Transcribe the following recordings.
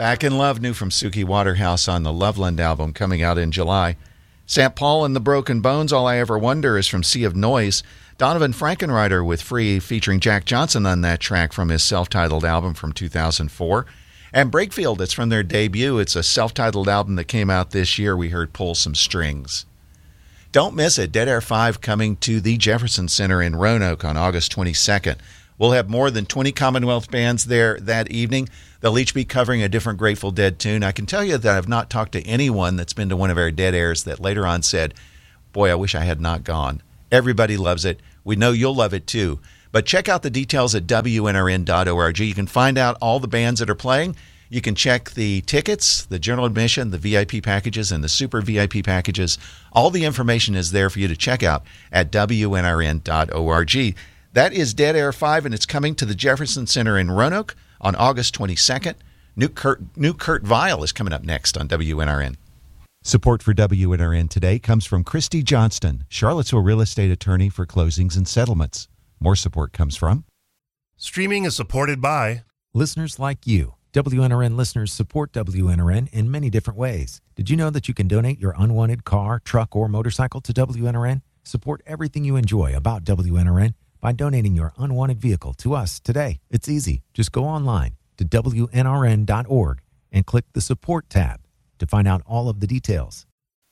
Back in Love, new from Suki Waterhouse on the Loveland album coming out in July. St. Paul and the Broken Bones, All I Ever Wonder is from Sea of Noise. Donovan Frankenreiter with Free featuring Jack Johnson on that track from his self-titled album from 2004. And Breakfield, it's from their debut. It's a self-titled album that came out this year. We heard Pull Some Strings. Don't miss it. Dead Air 5 coming to the Jefferson Center in Roanoke on August 22nd. We'll have more than 20 Commonwealth bands there that evening. They'll each be covering a different Grateful Dead tune. I can tell you that I've not talked to anyone that's been to one of our Dead Airs that later on said, boy, I wish I had not gone. Everybody loves it. We know you'll love it too. But check out the details at WNRN.org. You can find out all the bands that are playing. You can check the tickets, the general admission, the VIP packages, and the super VIP packages. All the information is there for you to check out at WNRN.org. That is Dead Air 5, and it's coming to the Jefferson Center in Roanoke on August 22nd. New Kurt Vile is coming up next on WNRN. Support for WNRN today comes from Christy Johnston, Charlottesville real estate attorney for closings and settlements. More support comes from Streaming is supported by listeners like you. WNRN listeners support WNRN in many different ways. Did you know that you can donate your unwanted car, truck, or motorcycle to WNRN? Support everything you enjoy about WNRN by donating your unwanted vehicle to us today. It's easy. Just go online to WNRN.org and click the Support tab to find out all of the details.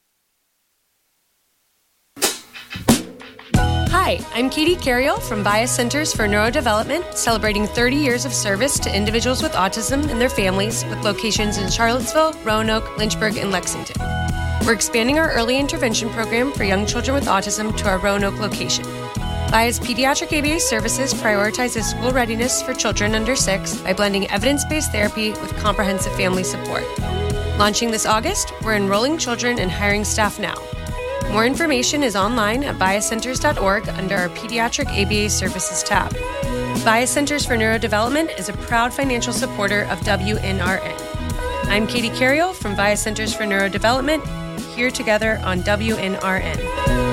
Hi, I'm Katie Carriel from Bias Centers for Neurodevelopment, celebrating 30 years of service to individuals with autism and their families with locations in Charlottesville, Roanoke, Lynchburg, and Lexington. We're expanding our early intervention program for young children with autism to our Roanoke location. Bias Pediatric ABA Services prioritizes school readiness for children under 6 by blending evidence-based therapy with comprehensive family support. Launching this August, we're enrolling children and hiring staff now. More information is online at biascenters.org under our Pediatric ABA Services tab. Bias Centers for Neurodevelopment is a proud financial supporter of WNRN. I'm Katie Carriel from Bias Centers for Neurodevelopment, here together on WNRN.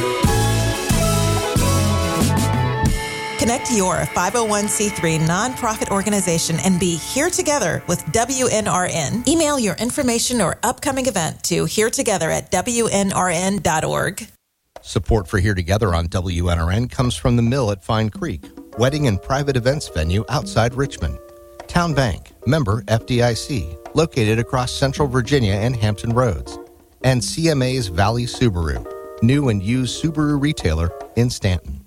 Connect your 501c3 nonprofit organization and be here together with WNRN. Email your information or upcoming event to heretogether@WNRN.org. Support for Here Together on WNRN comes from the Mill at Fine Creek, wedding and private events venue outside Richmond. Town Bank, member FDIC, located across Central Virginia and Hampton Roads. And CMA's Valley Subaru, new and used Subaru retailer in Stanton.